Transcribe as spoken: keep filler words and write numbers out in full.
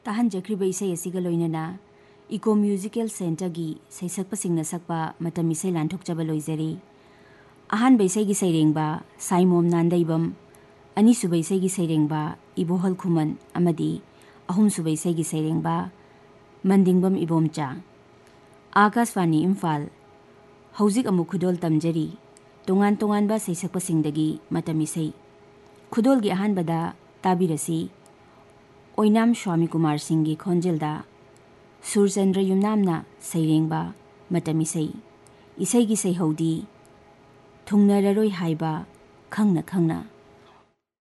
ताहनजख्रिबा इसै असिगा लोइनना eco musical centre की सैसक्पसिंगना सकपा मतम इसै लांथोकचबा लोइजरी। अहानबा इसैगी सैरेंगबा साइमोम नांदैबम, अनिसुबा इसैगी सैरेंगबा इबोहल खुमन अमदी अहुमसुबा इसैगी सैरेंगबा मंदिंगबम इबोमचा। आकाशवाणी इम्फाल हौजिक अमु खुदोल तमजरी तोंगान तोंगानबा सैसक्पसिंगदगी मतम इसै। खुदोलगी अहानबदा ताबिरसी ओइनाम स्वामी कुमार सिंह की खोंजेलदा सुरचंद्र युमनामना सैरेंगबा मतम इसै। इसैगी सैहौदी थुंगनररोय हाइबा खंगना खंगना।